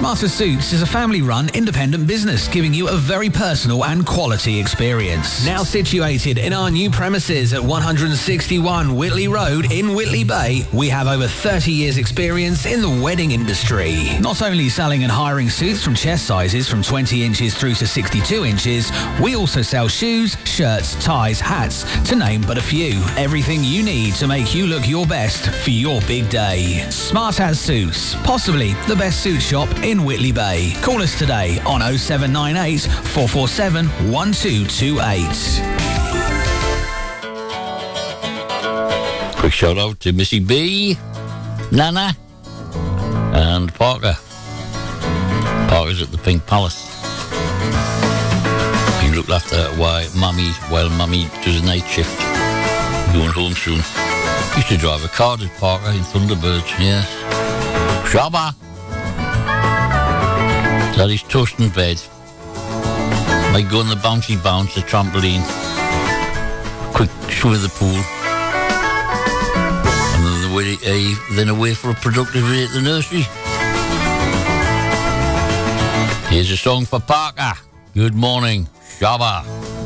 Smarter Suits is a family-run independent business giving you a very personal and quality experience. Now situated in our new premises at 161 Whitley Road in Whitley Bay, we have over 30 years experience in the wedding industry. Not only selling and hiring suits from chest sizes from 20 inches through to 62 inches, we also sell shoes, shirts, ties, hats, to name but a few. Everything you need to make you look your best for your big day. Smart As Suits, possibly the best suit shop in Whitley Bay. Call us today on 0798 447 1228. Quick shout out to Missy B, Nana, and Parker. Parker's at the Pink Palace. Being looked after while Mummy does a night shift. Going home soon. Used to drive a car at Parker in Thunderbirds, yes. Shabba! Daddy's toast in bed. Might go on the bouncy bounce, the trampoline. Quick swim of the pool. And then away for a productive day at the nursery. Here's a song for Parker. Good morning, Shabba.